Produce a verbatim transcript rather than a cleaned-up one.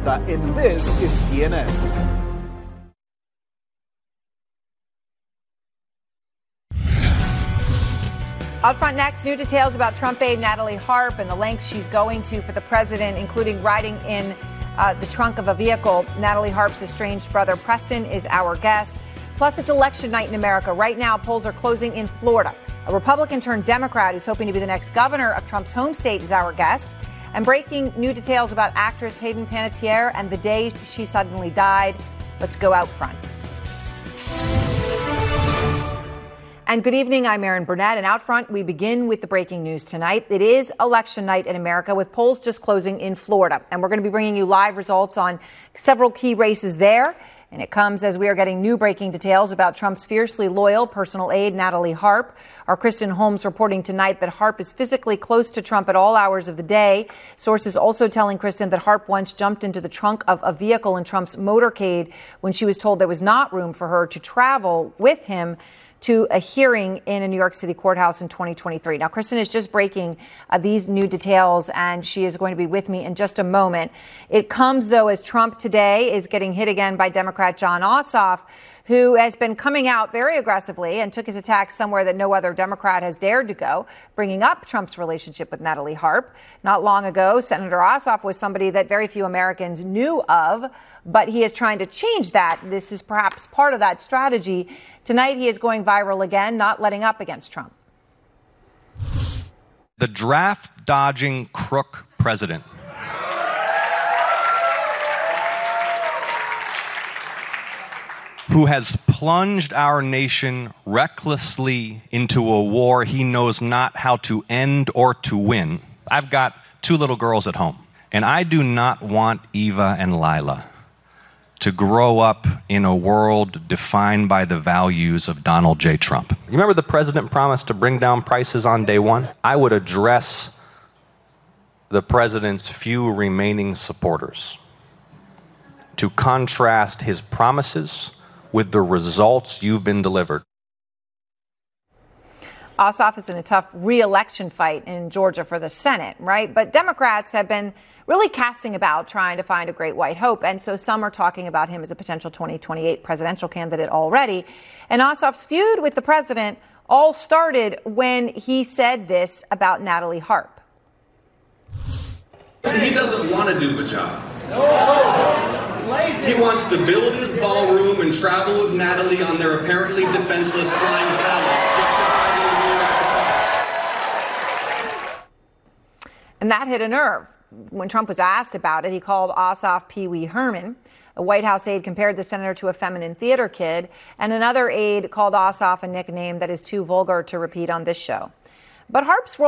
America, and this is C N N. Out front next, new details about Trump aide Natalie Harp and the lengths she's going to for the president, including riding in uh, the trunk of a vehicle. Natalie Harp's estranged brother Preston is our guest. Plus, it's election night in America. Right now, polls are closing in Florida. A Republican turned Democrat who's hoping to be the next governor of Trump's home state is our guest. And breaking new details about actress Hayden Panettiere and the day she suddenly died. Let's go out front. And good evening, I'm Erin Burnett, and out front, we begin with the breaking news tonight. It is election night in America with polls just closing in Florida, and we're going to be bringing you live results on several key races there. And it comes as we are getting new breaking details about Trump's fiercely loyal personal aide, Natalie Harp. Our Kristen Holmes reporting tonight that Harp is physically close to Trump at all hours of the day. Sources also telling Kristen that Harp once jumped into the trunk of a vehicle in Trump's motorcade when she was told there was not room for her to travel with him to a hearing in a New York City courthouse in twenty twenty-three. Now, Kristen is just breaking uh, these new details, and she is going to be with me in just a moment. It comes, though, as Trump today is getting hit again by Democrat Jon Ossoff, who has been coming out very aggressively and took his attacks somewhere that no other Democrat has dared to go, bringing up Trump's relationship with Natalie Harp. Not long ago, Senator Ossoff was somebody that very few Americans knew of, but he is trying to change that. This is perhaps part of that strategy. Tonight, he is going viral again, not letting up against Trump. The draft-dodging crook president who has plunged our nation recklessly into a war he knows not how to end or to win. I've got two little girls at home, and I do not want Eva and Lila to grow up in a world defined by the values of Donald J. Trump. You remember the president promised to bring down prices on day one? I would address the president's few remaining supporters to contrast his promises with the results you've been delivered. Ossoff is in a tough re-election fight in Georgia for the Senate, right? But Democrats have been really casting about trying to find a great white hope. And so some are talking about him as a potential twenty twenty-eight presidential candidate already. And Ossoff's feud with the president all started when he said this about Natalie Harp. So he doesn't want to do the job. He wants to build his ballroom and travel with Natalie on their apparently defenseless flying palace. And that hit a nerve. When Trump was asked about it, he called Ossoff Pee Wee Herman. A White House aide compared the senator to a feminine theater kid, and another aide called Ossoff a nickname that is too vulgar to repeat on this show. But Harp's role